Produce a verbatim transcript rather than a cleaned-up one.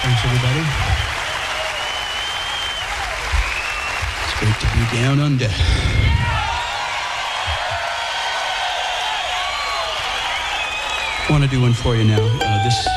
Thanks, everybody. It's great to be down under. I want to do one for you now. Uh, this